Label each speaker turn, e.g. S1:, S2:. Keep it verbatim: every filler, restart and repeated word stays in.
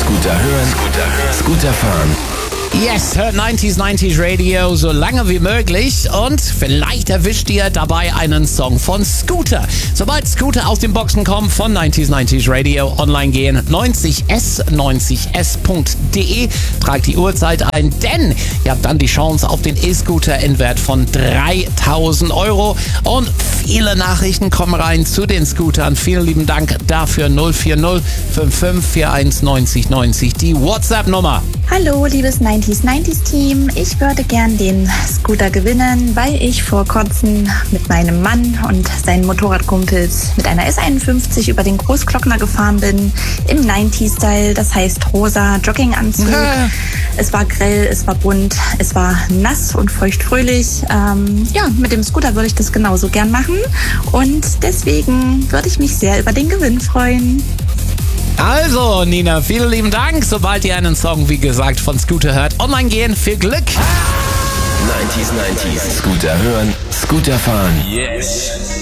S1: Scooter hören, Scooter hören, Scooter fahren.
S2: Yes, hört neunzig neunzig Radio so lange wie möglich und vielleicht erwischt ihr dabei einen Song von Scooter. Sobald Scooter aus den Boxen kommt, von neunzig neunzig Radio online gehen, neunzig s, neunzig s punkt de, tragt die Uhrzeit ein, denn ihr habt dann die Chance auf den E-Scooter in Wert von dreitausend Euro und viele Nachrichten kommen rein zu den Scootern. Vielen lieben Dank dafür. null vier null fünf fünf vier eins neunzig neunzig, die WhatsApp-Nummer.
S3: Hallo, liebes neunzig neunzig Team. Ich würde gern den Scooter gewinnen, weil ich vor kurzem mit meinem Mann und seinen Motorradkumpels mit einer S einundfünfzig über den Großglockner gefahren bin. Im neunzig-Style, das heißt rosa Jogginganzug. Es war grell, es war bunt, es war nass und feuchtfröhlich. Ähm, ja, mit dem Scooter würde ich das genauso gern machen. Und deswegen würde ich mich sehr über den Gewinn freuen.
S2: Also, Nina, vielen lieben Dank. Sobald ihr einen Song, wie gesagt, von Scooter hört, online gehen. Viel Glück.
S1: neunzig neunzig. Scooter hören, Scooter fahren.
S4: Yes.